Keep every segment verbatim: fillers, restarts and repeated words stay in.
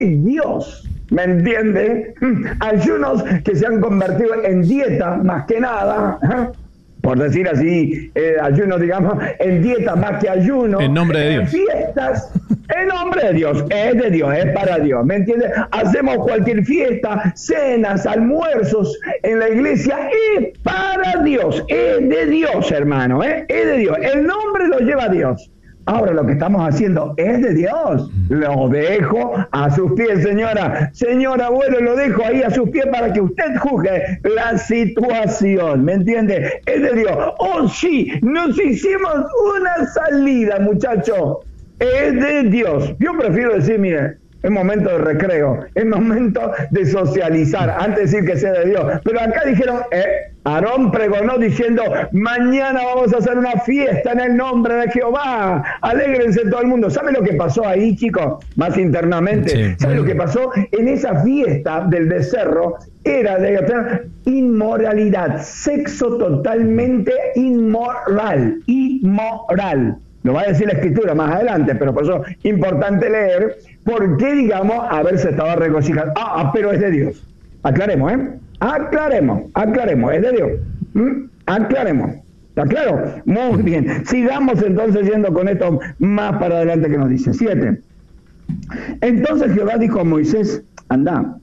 Dios, ¿me entiende? Ayunos que se han convertido en dieta más que nada, ¿eh? Por decir así, eh, ayuno, digamos, en dieta más que ayuno. En nombre de Dios. Fiestas, en nombre de Dios, es de Dios, es para Dios, ¿me entiendes? Hacemos cualquier fiesta, cenas, almuerzos en la iglesia, es para Dios, es de Dios, hermano, ¿eh? Es de Dios, el nombre lo lleva Dios. Ahora lo que estamos haciendo es de Dios. Lo dejo a sus pies, señora. Señora, abuelo, lo dejo ahí a sus pies para que usted juzgue la situación. ¿Me entiende? Es de Dios. Oh, sí, nos hicimos una salida, muchacho. Es de Dios. Yo prefiero decir, mire, es momento de recreo, es momento de socializar, antes de decir que sea de Dios. Pero acá dijeron, eh, Aarón pregonó diciendo, mañana vamos a hacer una fiesta en el nombre de Jehová, alégrense todo el mundo. ¿Sabe lo que pasó ahí, chicos? Más internamente, sí. ¿Sabe lo que pasó? En esa fiesta del becerro era de inmoralidad, sexo totalmente inmoral, inmoral. Lo va a decir la escritura más adelante, pero por eso es importante leer por qué, digamos, haberse estado regocijando. Ah, ah, pero es de Dios. Aclaremos, ¿eh? Aclaremos, aclaremos, es de Dios. ¿Mm? Aclaremos. ¿Está claro? Muy bien. Sigamos entonces yendo con esto más para adelante que nos dice. Siete. Entonces Jehová dijo a Moisés, anda,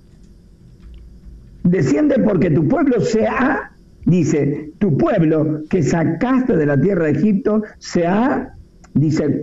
desciende porque tu pueblo se ha, dice, tu pueblo que sacaste de la tierra de Egipto se ha, dice,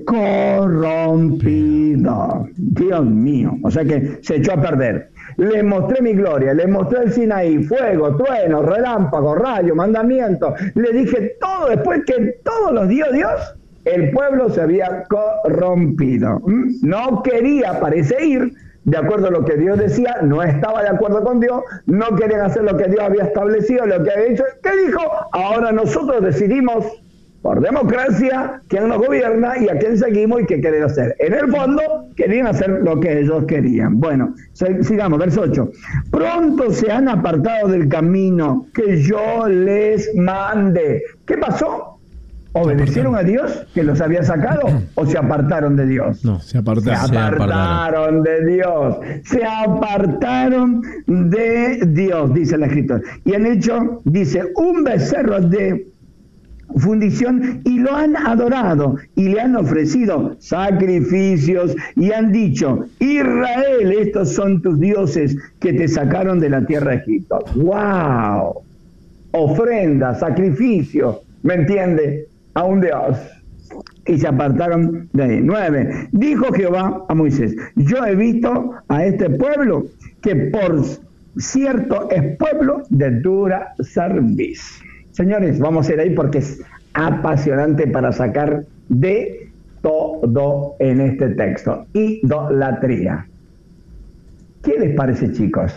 corrompido. Dios mío. O sea que se echó a perder. Les mostré mi gloria, les mostré el Sinaí, fuego, trueno, relámpago, rayo, mandamiento. Le dije todo después que todos los dio Dios, el pueblo se había corrompido. No quería, parece, ir de acuerdo a lo que Dios decía, no estaba de acuerdo con Dios, no querían hacer lo que Dios había establecido, lo que había dicho. ¿Qué dijo? Ahora nosotros decidimos por democracia quién nos gobierna y a quién seguimos y qué quieren hacer. En el fondo, querían hacer lo que ellos querían. Bueno, sigamos, verso ocho. Pronto se han apartado del camino que yo les mande. ¿Qué pasó? ¿Obedecieron a Dios que los había sacado o se apartaron de Dios? No, se apartaron. Se apartaron de Dios. Se apartaron de Dios, dice la escritura. Y han hecho, dice, un becerro de fundición y lo han adorado y le han ofrecido sacrificios y han dicho, Israel, estos son tus dioses que te sacaron de la tierra de Egipto. ¡Wow! Ofrenda, sacrificio, ¿me entiende? A un Dios. Y se apartaron de ahí. Nueve. Dijo Jehová a Moisés, yo he visto a este pueblo que por cierto es pueblo de dura cerviz. Señores, vamos a ir ahí porque es apasionante para sacar de todo en este texto. Idolatría. ¿Qué les parece, chicos?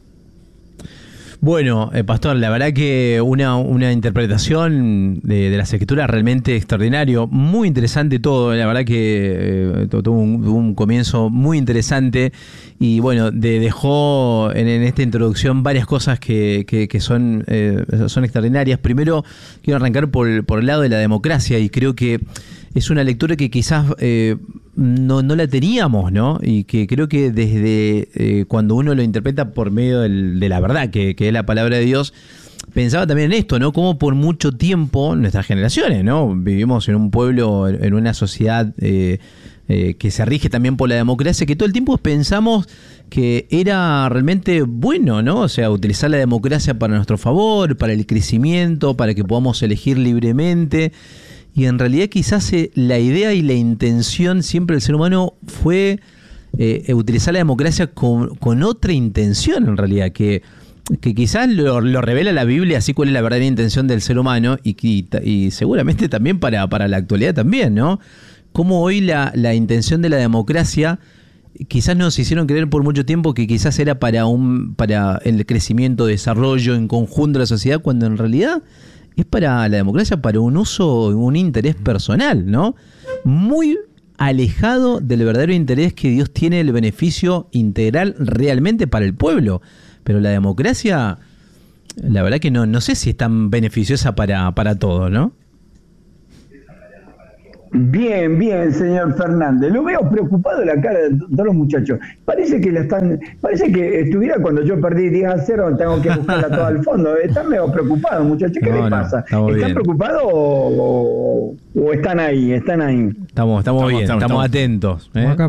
Bueno, eh, Pastor, la verdad que una, una interpretación de, de las escrituras realmente extraordinario, muy interesante todo, la verdad que eh, tuvo un, un comienzo muy interesante y bueno, de, dejó en, en esta introducción varias cosas que, que, que son, eh, son extraordinarias. Primero, quiero arrancar por, por el lado de la democracia y creo que es una lectura que quizás eh, no, no la teníamos, ¿no? Y que creo que desde eh, cuando uno lo interpreta por medio del, de la verdad, que, que es la palabra de Dios, pensaba también en esto, ¿no? Como por mucho tiempo, nuestras generaciones, ¿no? Vivimos en un pueblo, en una sociedad eh, eh, que se rige también por la democracia, que todo el tiempo pensamos que era realmente bueno, ¿no? O sea, utilizar la democracia para nuestro favor, para el crecimiento, para que podamos elegir libremente. Y en realidad quizás eh, la idea y la intención siempre del ser humano fue eh, utilizar la democracia con, con otra intención en realidad, que, que quizás lo, lo revela la Biblia, así cuál es la verdadera intención del ser humano y, y, y seguramente también para, para la actualidad también, ¿no? Como hoy la, la intención de la democracia quizás nos hicieron creer por mucho tiempo que quizás era para, un, para el crecimiento, desarrollo en conjunto de la sociedad, cuando en realidad es para la democracia, para un uso, un interés personal, ¿no? Muy alejado del verdadero interés que Dios tiene, el beneficio integral realmente para el pueblo. Pero la democracia, la verdad que no, no sé si es tan beneficiosa para, para todos, ¿no? Bien, bien, señor Fernández. Lo veo preocupado la cara de todos los muchachos. Parece que le están, parece que estuviera cuando yo perdí diez a cero, tengo que buscarla toda al fondo. Están medio preocupados, muchachos. ¿Qué no, les pasa? No, ¿Están bien. preocupados o, o están ahí? Están ahí. Estamos, estamos, estamos bien, estamos, estamos atentos. ¿eh? Acá,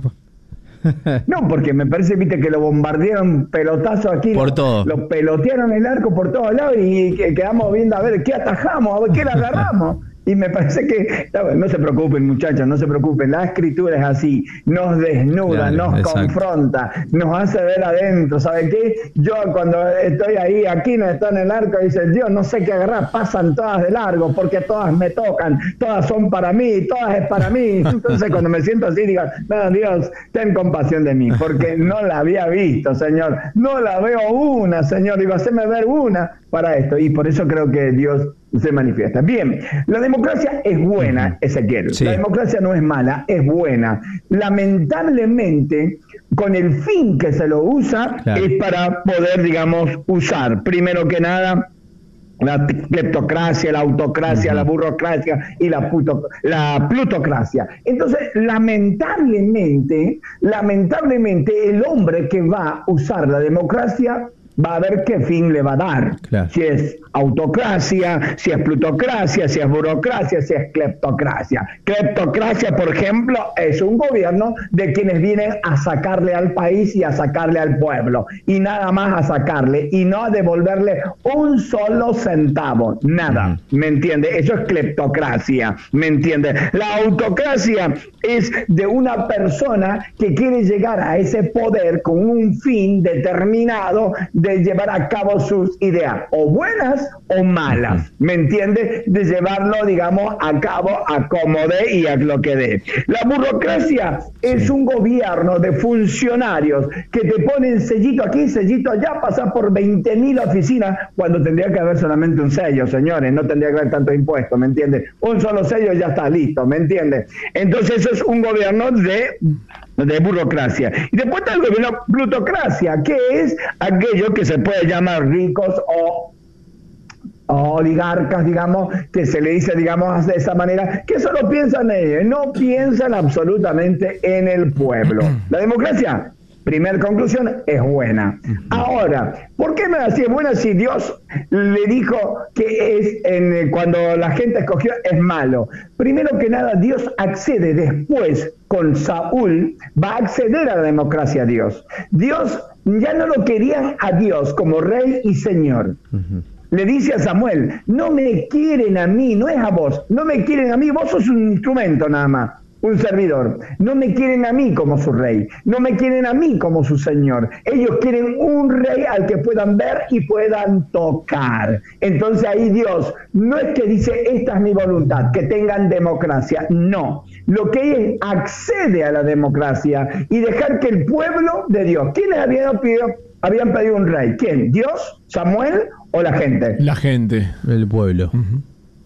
no, porque me parece, viste, que lo bombardearon pelotazo aquí. Por lo, todo. Lo pelotearon el arco por todos lados y quedamos viendo a ver qué atajamos, a ver qué le agarramos. Y me parece que, no se preocupen muchachos, no se preocupen, la escritura es así, nos desnuda, claro, nos exacto. confronta, nos hace ver adentro, ¿saben qué? Yo cuando estoy ahí, aquí no está en el arco, dice, Dios, no sé qué agarrar, pasan todas de largo, porque todas me tocan, todas son para mí, todas es para mí. Entonces cuando me siento así, digo, no, Dios, ten compasión de mí, porque no la había visto, Señor, no la veo una, Señor, digo, haceme ver una para esto, y por eso creo que Dios se manifiesta. Bien, la democracia es buena, Ezequiel. Sí. La democracia no es mala, es buena. Lamentablemente, con el fin que se lo usa, claro. es para poder, digamos, usar, primero que nada, la cleptocracia, la autocracia, uh-huh. la burocracia y la, puto, la plutocracia. Entonces, lamentablemente, lamentablemente, el hombre que va a usar la democracia va a ver qué fin le va a dar. Claro. Si es autocracia, si es plutocracia, si es burocracia, si es cleptocracia. Cleptocracia, por ejemplo, es un gobierno de quienes vienen a sacarle al país y a sacarle al pueblo. Y nada más a sacarle y no a devolverle un solo centavo. Nada. ¿Me entiende? Eso es cleptocracia. ¿Me entiende? La autocracia es de una persona que quiere llegar a ese poder con un fin determinado de llevar a cabo sus ideas, o buenas o malas, ¿me entiende? De llevarlo, digamos, a cabo a como dé y a lo que dé. La burocracia sí. es un gobierno de funcionarios que te ponen sellito aquí, sellito allá, pasar por veinte mil oficinas, cuando tendría que haber solamente un sello, señores, no tendría que haber tantos impuestos, ¿me entiende? Un solo sello ya está listo, ¿me entiende? Entonces eso es un gobierno de... de burocracia. Y después está el gobierno plutocracia, que es aquello que se puede llamar ricos o, o oligarcas, digamos, que se le dice, digamos, de esa manera, que solo piensan en ellos, no piensan absolutamente en el pueblo. La democracia, primera conclusión, es buena. Ahora, ¿por qué me decía buena si Dios le dijo que es en, cuando la gente escogió es malo? Primero que nada, Dios accede después con Saúl, va a acceder a la democracia Dios. Dios ya no lo querían a Dios como rey y señor. Uh-huh. Le dice a Samuel, no me quieren a mí, no es a vos, no me quieren a mí, vos sos un instrumento nada más. Un servidor. No me quieren a mí como su rey, no me quieren a mí como su señor. Ellos quieren un rey al que puedan ver y puedan tocar. Entonces ahí Dios no es que dice, esta es mi voluntad, que tengan democracia. No. Lo que es accede a la democracia y dejar que el pueblo de Dios, ¿quiénes habían pedido, habían pedido un rey? ¿Quién? ¿Dios? ¿Samuel o la gente? La gente. El pueblo. Uh-huh.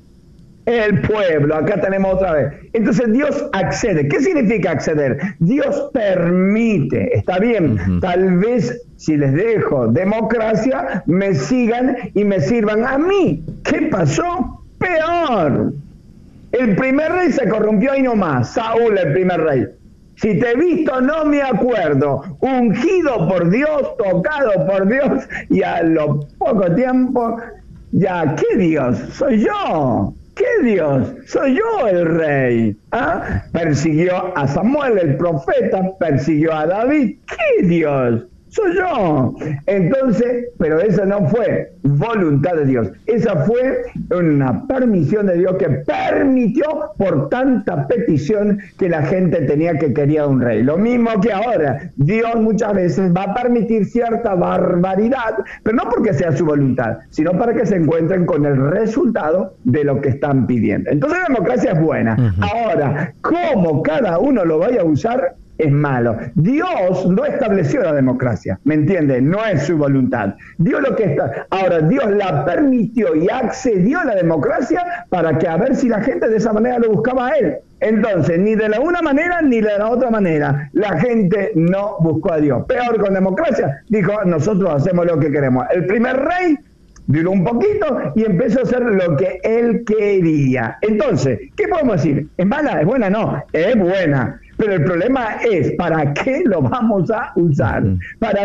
El pueblo, acá tenemos otra vez. Entonces Dios accede. ¿Qué significa acceder? Dios permite, está bien, uh-huh. tal vez si les dejo democracia, me sigan y me sirvan a mí. ¿Qué pasó? Peor. El primer rey se corrompió ahí nomás, Saúl el primer rey. Si te he visto no me acuerdo, ungido por Dios, tocado por Dios, y a lo poco tiempo, ya, ¿qué Dios? Soy yo. ¿Qué Dios? Soy yo el rey. ¿Ah? Persiguió a Samuel, el profeta, persiguió a David. ¿Qué Dios? Soy yo. Entonces, pero esa no fue voluntad de Dios. Esa fue una permisión de Dios que permitió por tanta petición que la gente tenía que quería un rey. Lo mismo que ahora. Dios muchas veces va a permitir cierta barbaridad, pero no porque sea su voluntad, sino para que se encuentren con el resultado de lo que están pidiendo. Entonces la democracia es buena. Uh-huh. Ahora, ¿cómo cada uno lo vaya a usar? Es malo. Dios no estableció la democracia, ¿me entiende? No es su voluntad. Dios lo que está. Ahora, Dios la permitió y accedió a la democracia para que a ver si la gente de esa manera lo buscaba a él. Entonces, ni de la una manera ni de la otra manera, la gente no buscó a Dios. Peor con democracia, dijo, nosotros hacemos lo que queremos. El primer rey duró un poquito y empezó a hacer lo que él quería. Entonces, ¿qué podemos decir? ¿Es mala? ¿Es buena? No, es buena. Pero el problema es, ¿para qué lo vamos a usar? ¿Para